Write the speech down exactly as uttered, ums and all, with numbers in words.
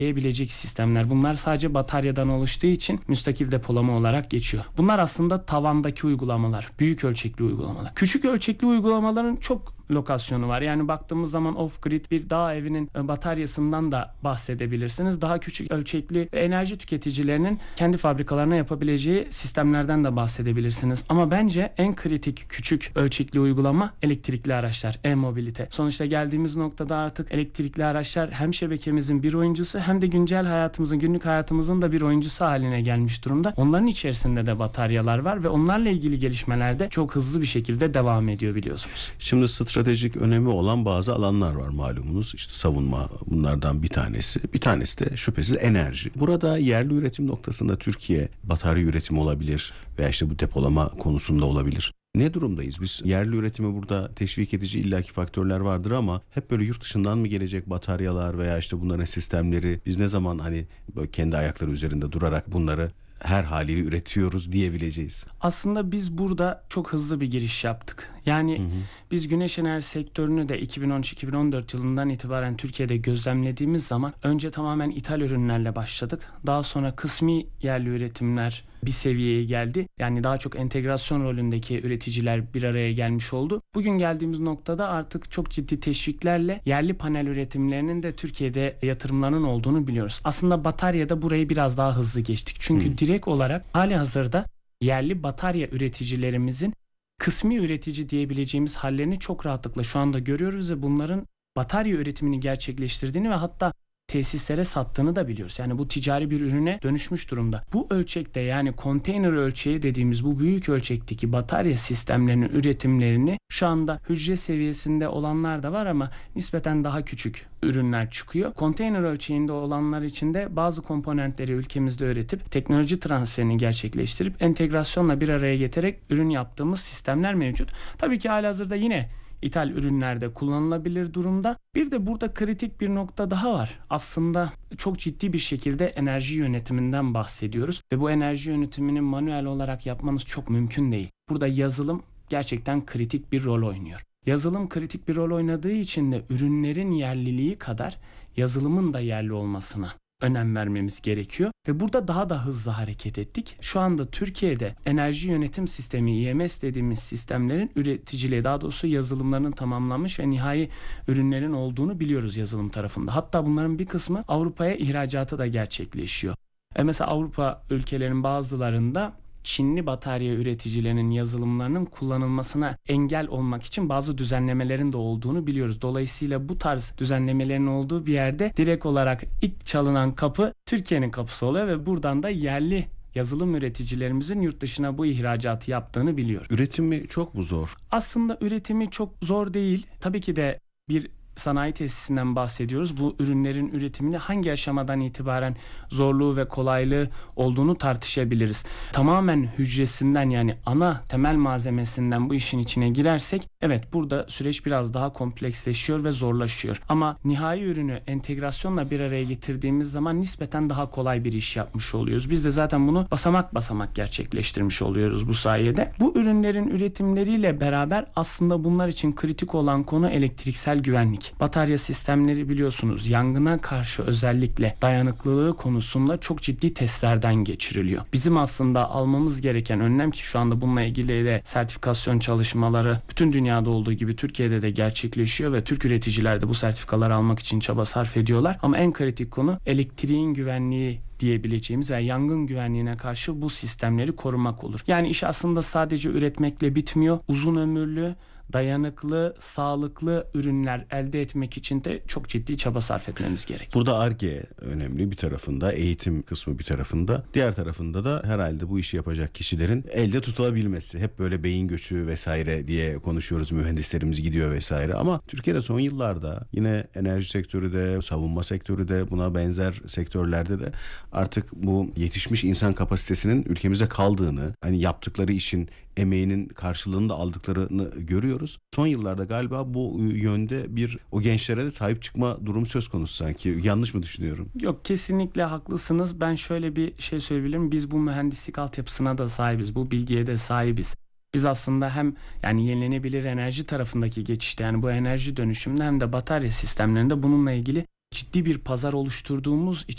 diyebilecek sistemler. Bunlar sadece bataryadan oluştuğu için müstakil depolama olarak geçiyor. Bunlar aslında tavandaki uygulamalar, büyük ölçekli uygulamalar. Küçük ölçekli uygulamaların çok lokasyonu var. Yani baktığımız zaman off-grid bir dağ evinin bataryasından da bahsedebilirsiniz. Daha küçük ölçekli enerji tüketicilerinin kendi fabrikalarına yapabileceği sistemlerden de bahsedebilirsiniz. Ama bence en kritik küçük ölçekli uygulama elektrikli araçlar, e-mobilite. Sonuçta geldiğimiz noktada artık elektrikli araçlar hem şebekemizin bir oyuncusu hem de güncel hayatımızın, günlük hayatımızın da bir oyuncusu haline gelmiş durumda. Onların içerisinde de bataryalar var ve onlarla ilgili gelişmeler de çok hızlı bir şekilde devam ediyor biliyorsunuz. Şimdi stratejik önemi olan bazı alanlar var malumunuz. İşte savunma bunlardan bir tanesi. Bir tanesi de şüphesiz enerji. Burada yerli üretim noktasında Türkiye batarya üretimi olabilir veya işte bu depolama konusunda olabilir. Ne durumdayız? Biz yerli üretimi burada teşvik edici illaki faktörler vardır ama hep böyle yurt dışından mı gelecek bataryalar veya işte bunların sistemleri, biz ne zaman hani böyle kendi ayakları üzerinde durarak bunları her haliyle üretiyoruz diyebileceğiz? Aslında biz burada çok hızlı bir giriş yaptık. Yani hı hı. biz güneş enerji sektörünü de iki bin on üç iki bin on dört yılından itibaren Türkiye'de gözlemlediğimiz zaman önce tamamen ithal ürünlerle başladık. Daha sonra kısmi yerli üretimler bir seviyeye geldi. Yani daha çok entegrasyon rolündeki üreticiler bir araya gelmiş oldu. Bugün geldiğimiz noktada artık çok ciddi teşviklerle yerli panel üretimlerinin de Türkiye'de yatırımlarının olduğunu biliyoruz. Aslında bataryada burayı biraz daha hızlı geçtik. Çünkü hmm. direkt olarak hali hazırda yerli batarya üreticilerimizin kısmi üretici diyebileceğimiz hallerini çok rahatlıkla şu anda görüyoruz ve bunların batarya üretimini gerçekleştirdiğini ve hatta tesislere sattığını da biliyoruz. Yani bu ticari bir ürüne dönüşmüş durumda. Bu ölçekte yani konteyner ölçeği dediğimiz bu büyük ölçekteki batarya sistemlerinin üretimlerini şu anda hücre seviyesinde olanlar da var ama nispeten daha küçük ürünler çıkıyor. Konteyner ölçeğinde olanlar için de bazı komponentleri ülkemizde üretip teknoloji transferini gerçekleştirip entegrasyonla bir araya getirerek ürün yaptığımız sistemler mevcut. Tabii ki halihazırda yine İthal ürünlerde kullanılabilir durumda. Bir de burada kritik bir nokta daha var. Aslında çok ciddi bir şekilde enerji yönetiminden bahsediyoruz ve bu enerji yönetimini manuel olarak yapmanız çok mümkün değil. Burada yazılım gerçekten kritik bir rol oynuyor. Yazılım kritik bir rol oynadığı için de ürünlerin yerliliği kadar yazılımın da yerli olmasına önem vermemiz gerekiyor ve burada daha da hızlı hareket ettik. Şu anda Türkiye'de enerji yönetim sistemi E M S dediğimiz sistemlerin üreticiliği, daha doğrusu yazılımlarının tamamlanmış ve nihai ürünlerin olduğunu biliyoruz yazılım tarafında. Hatta bunların bir kısmı Avrupa'ya ihracatı da gerçekleşiyor. E mesela Avrupa ülkelerinin bazılarında Çinli batarya üreticilerinin yazılımlarının kullanılmasına engel olmak için bazı düzenlemelerin de olduğunu biliyoruz. Dolayısıyla bu tarz düzenlemelerin olduğu bir yerde direkt olarak ilk çalınan kapı Türkiye'nin kapısı oluyor ve buradan da yerli yazılım üreticilerimizin yurt dışına bu ihracatı yaptığını biliyoruz. Üretimi çok mu zor? Aslında üretimi çok zor değil. Tabii ki de bir sanayi tesisinden bahsediyoruz. Bu ürünlerin üretimini hangi aşamadan itibaren zorluğu ve kolaylığı olduğunu tartışabiliriz. Tamamen hücresinden yani ana temel malzemesinden bu işin içine girersek evet burada süreç biraz daha kompleksleşiyor ve zorlaşıyor. Ama nihai ürünü entegrasyonla bir araya getirdiğimiz zaman nispeten daha kolay bir iş yapmış oluyoruz. Biz de zaten bunu basamak basamak gerçekleştirmiş oluyoruz bu sayede. Bu ürünlerin üretimleriyle beraber aslında bunlar için kritik olan konu elektriksel güvenlik. Batarya sistemleri biliyorsunuz yangına karşı özellikle dayanıklılığı konusunda çok ciddi testlerden geçiriliyor. Bizim aslında almamız gereken önlem ki şu anda bununla ilgili de sertifikasyon çalışmaları bütün dünyada olduğu gibi Türkiye'de de gerçekleşiyor ve Türk üreticiler de bu sertifikaları almak için çaba sarf ediyorlar. Ama en kritik konu elektriğin güvenliği diyebileceğimiz veya yangın güvenliğine karşı bu sistemleri korumak olur. Yani iş aslında sadece üretmekle bitmiyor. Uzun ömürlü, dayanıklı, sağlıklı ürünler elde etmek için de çok ciddi çaba sarf etmemiz gerek. Burada Ar-Ge önemli bir tarafında, eğitim kısmı bir tarafında, diğer tarafında da herhalde bu işi yapacak kişilerin elde tutulabilmesi. Hep böyle beyin göçü vesaire diye konuşuyoruz, mühendislerimiz gidiyor vesaire ama Türkiye'de son yıllarda yine enerji sektörü de, savunma sektörü de, buna benzer sektörlerde de artık bu yetişmiş insan kapasitesinin ülkemizde kaldığını, hani yaptıkları işin emeğinin karşılığını da aldıklarını görüyoruz. Son yıllarda galiba bu yönde bir o gençlere de sahip çıkma durum söz konusu sanki. Yanlış mı düşünüyorum? Yok, kesinlikle haklısınız. Ben şöyle bir şey söyleyebilirim. Biz bu mühendislik altyapısına da sahibiz. Bu bilgiye de sahibiz. Biz aslında hem yani yenilenebilir enerji tarafındaki geçişte yani bu enerji dönüşümünde hem de batarya sistemlerinde bununla ilgili ciddi bir pazar oluşturduğumuz için